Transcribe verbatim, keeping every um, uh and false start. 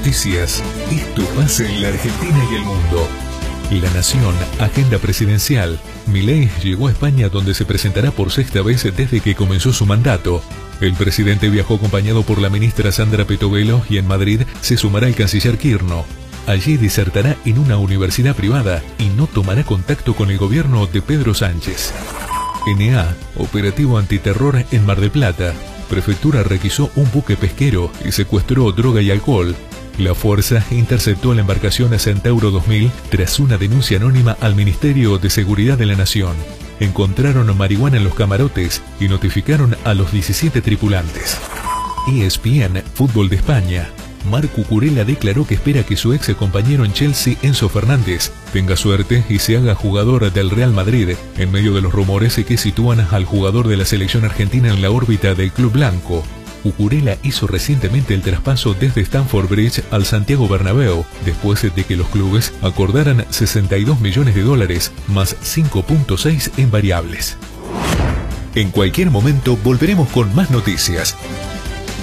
noticias. Esto pasa en la Argentina y el mundo. La Nación, agenda presidencial. Milei llegó a España, donde se presentará por sexta vez desde que comenzó su mandato. El presidente viajó acompañado por la ministra Sandra Petovelo y en Madrid se sumará el canciller Quirno. Allí disertará en una universidad privada y no tomará contacto con el gobierno de Pedro Sánchez. N A, operativo antiterror en Mar del Plata. Prefectura requisó un buque pesquero y secuestró droga y alcohol. La fuerza interceptó la embarcación Centauro dos mil tras una denuncia anónima al Ministerio de Seguridad de la Nación. Encontraron marihuana en los camarotes y notificaron a los diecisiete tripulantes. E S P N, fútbol de España. Marc Cucurella declaró que espera que su ex compañero en Chelsea, Enzo Fernández, tenga suerte y se haga jugador del Real Madrid, en medio de los rumores que sitúan al jugador de la selección argentina en la órbita del club blanco. Cucurella hizo recientemente el traspaso desde Stamford Bridge al Santiago Bernabéu, después de que los clubes acordaran sesenta y dos millones de dólares más cinco punto seis en variables. En cualquier momento volveremos con más noticias.